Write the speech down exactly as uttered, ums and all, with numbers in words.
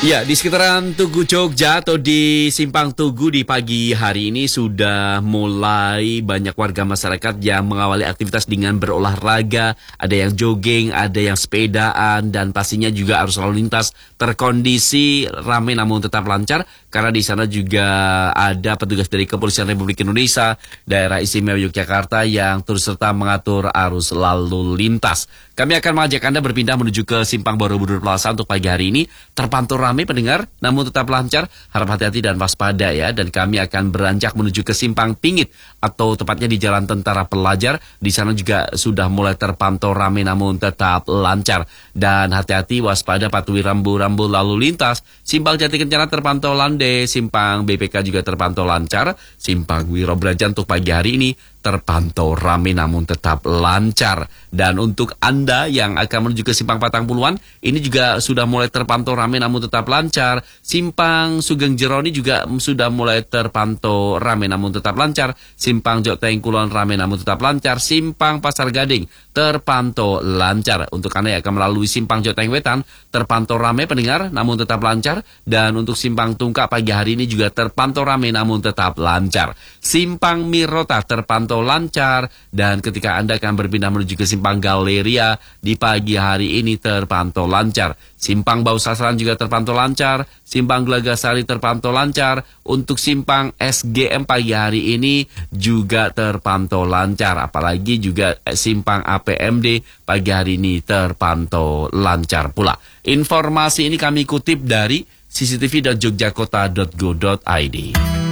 Ya, di sekitaran Tugu Jogja atau di Simpang Tugu di pagi hari ini sudah mulai banyak warga masyarakat yang mengawali aktivitas dengan berolahraga. Ada yang jogging, ada yang sepedaan, dan pastinya juga arus lalu lintas terkondisi ramai namun tetap lancar. Karena di sana juga ada petugas dari Kepolisian Republik Indonesia, Daerah Istimewa Yogyakarta yang turut serta mengatur arus lalu lintas. Kami akan mengajak Anda berpindah menuju ke Simpang Borobudur Plaza untuk pagi hari ini. Terpantau ramai pendengar, namun tetap lancar. Harap hati-hati dan waspada ya. Dan kami akan beranjak menuju ke Simpang Pingit atau tepatnya di Jalan Tentara Pelajar. Di sana juga sudah mulai terpantau ramai namun tetap lancar. Dan hati-hati, waspada, patuhi rambu-rambu lalu lintas. Simpang Jati Kencana terpantau landai, Simpang B P K juga terpantau lancar. Simpang Wirobraja untuk pagi hari ini terpantau ramai namun tetap lancar. Dan untuk Anda yang akan menuju ke Simpang Patang Puluhan, ini juga sudah mulai terpantau ramai namun tetap lancar. Simpang Sugeng Jeroni juga sudah mulai terpantau ramai namun tetap lancar. Simpang Joteng Kulon ramai namun tetap lancar. Simpang Pasar Gading terpantau lancar. Untuk Anda yang akan melalui Simpang Joteng Wetan, terpantau ramai pendengar namun tetap lancar. Dan untuk Simpang Tungkak pagi hari ini juga terpantau ramai namun tetap lancar. Simpang Mirota terpantau lancar. Dan ketika Anda akan berpindah menuju ke Simpang Galeria di pagi hari ini terpantau lancar. Simpang Bau Sasaran juga terpantau lancar. Simpang Gelagasari terpantau lancar. Untuk Simpang S G M pagi hari ini juga terpantau lancar. Apalagi juga Simpang A P M D pagi hari ini terpantau lancar pula. Informasi ini kami kutip dari C C T V dot jogjakota dot go dot I D.